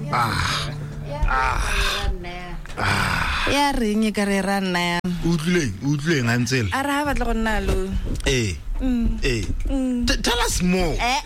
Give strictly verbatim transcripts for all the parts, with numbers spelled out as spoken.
Ah. Ah. Ah. Ya ring e ka re rana. Utleng, utleng antsel. Ara ba tla go nna lo. Eh. Eh. Tell us more. Eh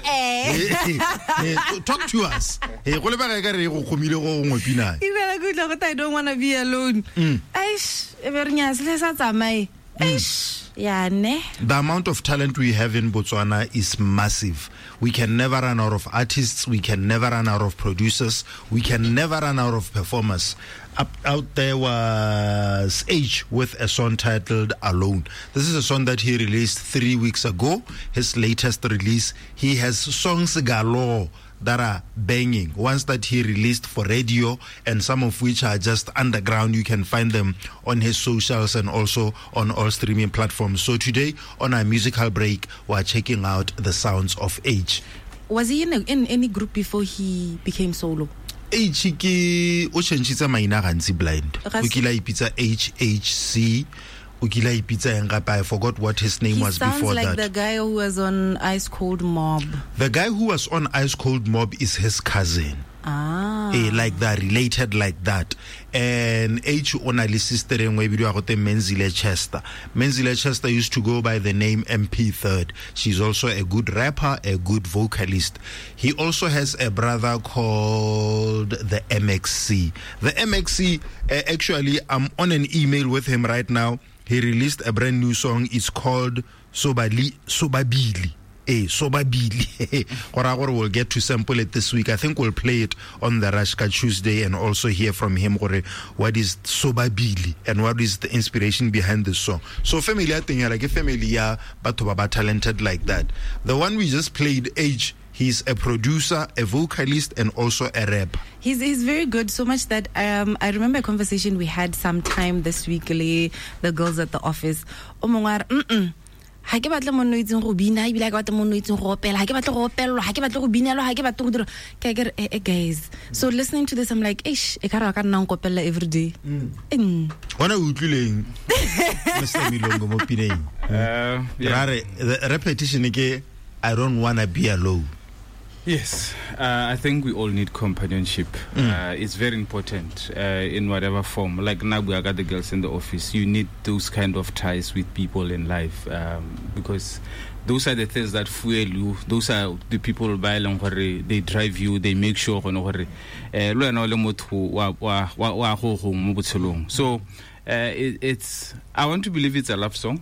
eh. Talk to us. Eh, go le ba ga re go khomile go ngwe pina. E bela go tla go I don't want to be alone. Aish, e be re nya se sa tsamai. Aish. Yeah, ne? The amount of talent we have in Botswana is massive. We can never run out of artists. We can never run out of producers. We can never run out of performers. Up, out there was H with a song titled Alone. This is a song that he released three weeks ago. His latest release. He has songs galore that are banging, ones that he released for radio and some of which are just underground. You can find them on his socials and also on all streaming platforms. So today on our musical break, we're checking out the sounds of H. Was he in, a, in any group before he became solo? H ke o chentshitse maina gantsi blind. O kila ipitsa H H C. I forgot what his name he was before like that. Sounds like the guy who was on Ice Cold Mob. The guy who was on Ice Cold Mob is his cousin. Ah. Eh, like that, related like that. And H onali sister en we bidiwa gote Menzile Chester. Menzile Chester used to go by the name M P Third. She's also a good rapper, a good vocalist. He also has a brother called the M X C. The M X C, uh, actually, I'm on an email with him right now. He released a brand new song. It's called Sobali Sobabili. Eh, Sobabili. We'll get to sample it this week. I think we'll play it on the Rashka Tuesday and also hear from him what is Sobabili and what is the inspiration behind this song. So family, I think like a family, yeah, but talented like that. The one we just played, Age. He's a producer, a vocalist, and also a rapper. He's he's very good, so much that um I remember a conversation we had sometime this week, the girls at the office. Oh my God, mm ha ke batla mo no itseng go bina ibile ka batla mo no itseng go opela ha ke batla go opelwa ha ke batla go binelwa ha ke batla go dira ke ke eh guys. So listening to this I'm like ish e ka ra ka nna ngopela every day. Mm. Ona utlileng Mister Milongo mo pineng. Uh yeah. The repetition ke I don't want to be alone. Yes, uh, I think we all need companionship. Mm. Uh, it's very important uh, in whatever form. Like now we got the girls in the office. You need those kind of ties with people in life um, because those are the things that fuel you. Those are the people by long they drive you. They make sure so uh, it, it's. I want to believe it's a love song.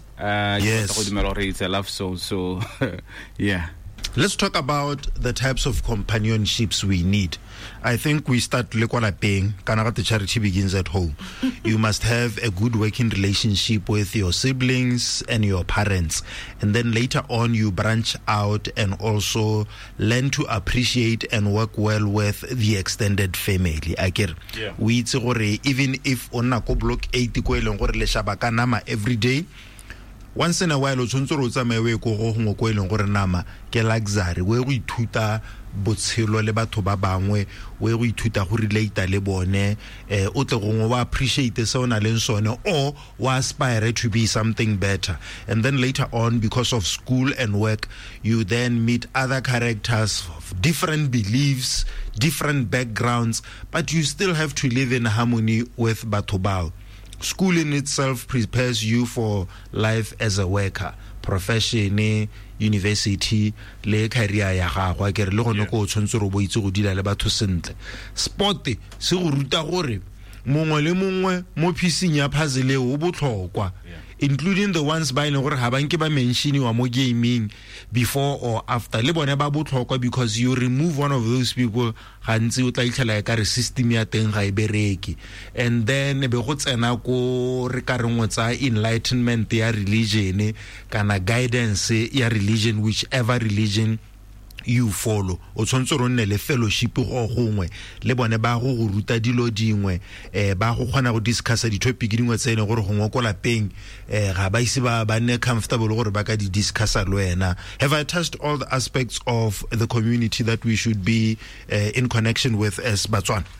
Uh, yes, it's a love song. So yeah. Let's talk about the types of companionships we need. I think we start lekwala paying. The charity begins at home. You must have a good working relationship with your siblings and your parents, and then later on you branch out and also learn to appreciate and work well with the extended family. I get. Yeah. We even if on ko block eighty ko eleng gore le shabaka nama every day. Once in a while o tshwantse ro tsamaye we go go ngo ko eleng gore nama ke luxury we go ithuta botshelo le batho ba bangwe we go ithuta go relate le bone eh o tle go wa appreciate se ona le sone or wa aspire to be something better. And then later on, because of school and work, you then meet other characters of different beliefs, different backgrounds, but you still have to live in harmony with batho bao. School in itself prepares you for life as a worker, profession, university, le career ya gago a kere le gone go tshwantse ro bo itse go dila le batho sentle. Sport se go ruta gore mongwe le mongwe mo piecing ya puzzle o botlhokwa, including the ones ba ile gore ha banke ba mention wa mo gaming before or after le bone ba botlhokwa, because you remove one of those people gantsi o tla itlhela ka re system ya teng ga e bereke. And then be go tsena ko re ka rengwe tsa enlightenment ya religion kana guidance ya religion, whichever religion you follow. O tshwantse ro nne le fellowship go gongwe le bone ba go go ruta dilo dingwe eh ba go kgona go discuss di topic dingwe tse ene gore go ngokola peng eh ga ba ise ba ba ne comfortable gore ba ka di discuss le wena. Have I touched all the aspects of the community that we should be uh, in connection with as Batswana?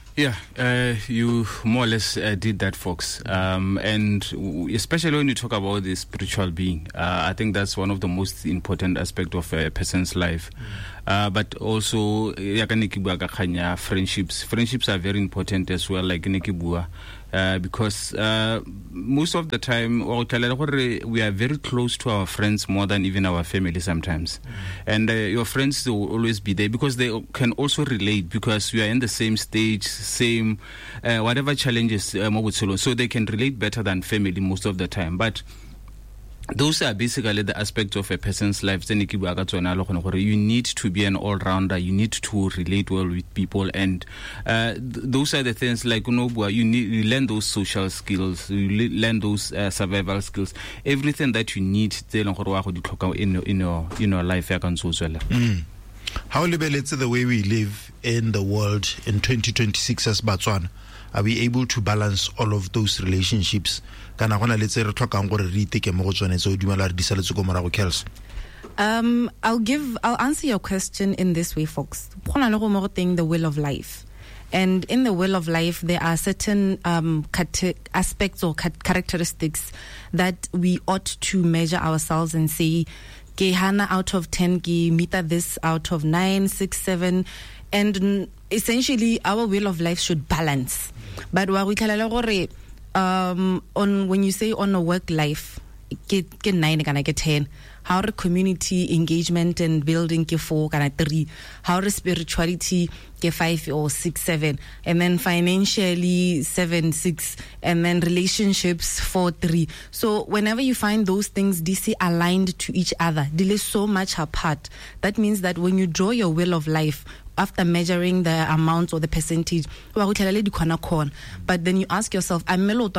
Yeah, uh, you more or less uh, did that, folks. Um, and w- especially when you talk about the spiritual being, uh, I think that's one of the most important aspect of a person's life. Mm. Uh, but also, friendships. Friendships are very important as well, like Nikibua. Uh, because uh, most of the time we are very close to our friends more than even our family sometimes. Mm. And uh, your friends will always be there because they can also relate, because we are in the same stage, same uh, whatever challenges, uh, so they can relate better than family most of the time. But those are basically the aspects of a person's life. You need to be an all-rounder. You need to relate well with people, and uh, th- those are the things like you know, you need you learn those social skills, you learn those uh, survival skills, everything that you need in your in your in your life. Mm. How lebeletse the way we live in the world in twenty twenty-six as Botswana? Are we able to balance all of those relationships? Um, I'll give, I'll answer your question in this way, folks. The will of life. And in the will of life, there are certain um, aspects or characteristics that we ought to measure ourselves and say, Hana out of ten, Mita this out of nine, six, seven. And essentially, our will of life should balance. But um, on when you say on a work life, get get nine, can I get ten? How the community engagement and building ke four, can I three? How the spirituality ke five or six, seven, and then financially seven, six, and then relationships four, three. So whenever you find those things D C aligned to each other, they so much apart. That means that when you draw your will of life, after measuring the amount or the percentage, but then you ask yourself, if lili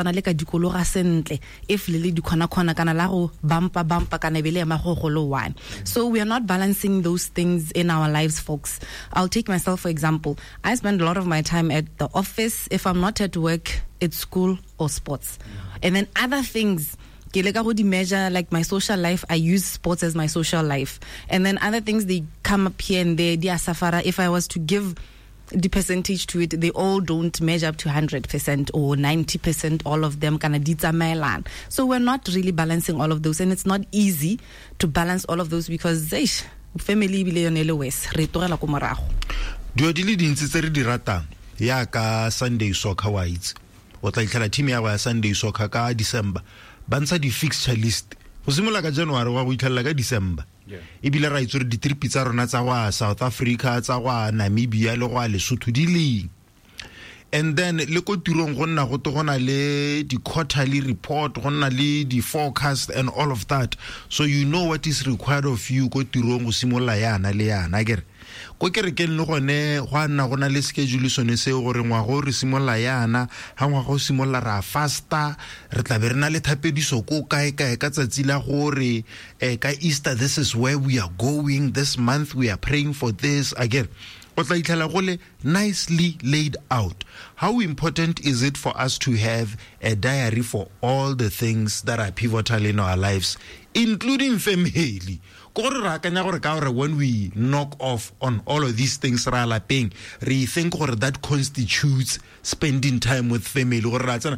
dikona kona kana la go bumper bumper kana bele ma go golo one. So we are not balancing those things in our lives, folks. I'll take myself for example. I spend a lot of my time at the office. If I'm not at work, it's school or sports. And then other things, measure like my social life, I use sports as my social life, and then other things they come up here and there. Dia safara, if I was to give the percentage to it, they all don't measure up to one hundred percent or ninety percent. All of them kind of dita melan. So we're not really balancing all of those, and it's not easy to balance all of those because eish, family billionaire wes re togela ko morago. Dio di le dintsi tse re di ratang ya ka Sunday Soccer Wides. O tla ikhala team ya wa Sunday Soccer ka December. Bansa di fixture list go simola ka January wa go itlhalla ka December. Yeah. Ibile ra itsore di trip tsa rona tsa wa South Africa, tsa wa Namibia le go a Lesotho di le. And then le ko tirong go nna go to gona le di quarterly report, go nna le di forecast and all of that. So you know what is required of you ko tirong go simola yana le yana agere. Ko kere ke le gone go nna gona le schedule sone se gore ngwa go re simolla yana ha ngwa go simolla ra faster re tla be re na le thapediso ko kae kae ka tsatsi la gore eh ka Easter, this is where we are going, this month we are praying for this again. O tla itlhala gole nicely laid out. How important is it for us to have a diary for all the things that are pivotal in our lives, including family? When we knock off on all of these things, we think that constitutes spending time with family. PlayStation,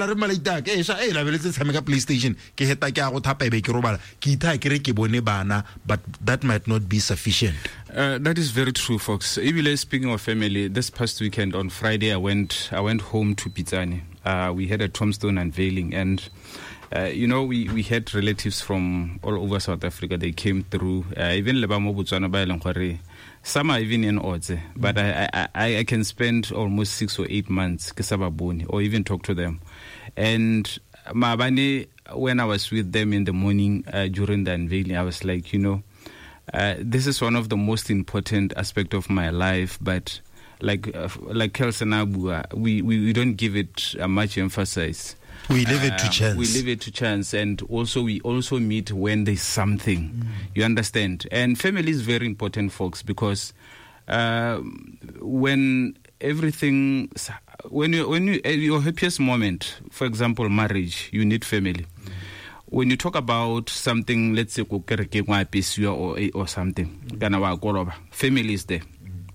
but that might not be sufficient. Uh, that is very true, folks. Even speaking of family, this past weekend on Friday, I went I went home to Pizzani. Uh, we had a tombstone unveiling, and Uh, you know, we, we had relatives from all over South Africa. They came through. Uh, even Lebamo Botswana ba eleng gore some are even in odds. But I, I I can spend almost six or eight months ke sa ba bone or even talk to them. And Mabane, when I was with them in the morning uh, during the unveiling, I was like, you know, uh, this is one of the most important aspects of my life. But like uh, like Kelsen Abua, we, we we don't give it uh, much emphasis. We leave it to chance. Uh, we leave it to chance, and also we also meet when there's something. Mm. You understand? And family is very important, folks, because uh, when everything, when you when you your happiest moment, for example, marriage, you need family. Mm. When you talk about something, let's say or or something, family is there.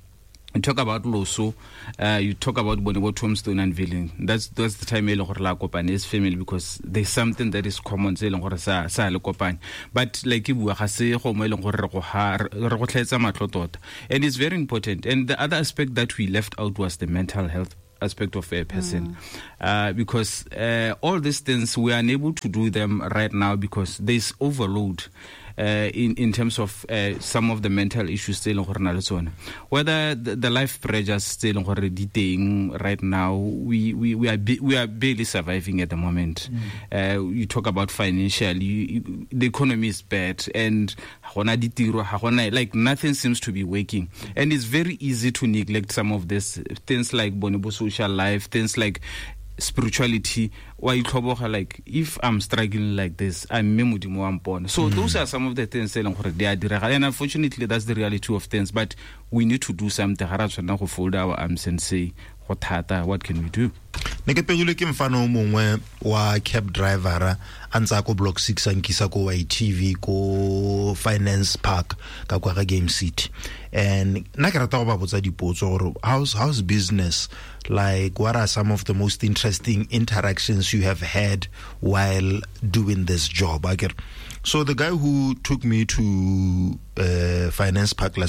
You talk about Loso, uh, you talk about Bonibo Tombstone unveiling. That's that's the time eleng gore la kopane as family, because there's something that is common se eleng gore sa sa le kopane. But like e bua ga se go mo eleng gore re go ha re go tletsa matlo tota. And it's very important. And the other aspect that we left out was the mental health aspect of a person, mm. uh, because uh, all these things we are unable to do them right now because there's overload. Uh, in, in terms of uh, some of the mental issues still whether the, the life pressures still right now, we we we are we are barely surviving at the moment. Mm. Uh, you talk about financially, you, the economy is bad, and like nothing seems to be working, and it's very easy to neglect some of these things like Bonibo social life, things like spirituality. Why like if I'm struggling like this, I'm memudimo ampon. So mm. those are some of the things they are, and unfortunately that's the reality of things. But we need to do something. To fold our arms and say, what what can we do? Neke pegile ke mfano mongwe wa cab driver antsa ko block six ankisa ko Y T V ko Finance Park ka kwa ga Game City, and na ke rata go ba botsa dipotso gore how's how's business, like what are some of the most interesting interactions you have had while doing this job. I get so the guy who took me to uh, Finance Park last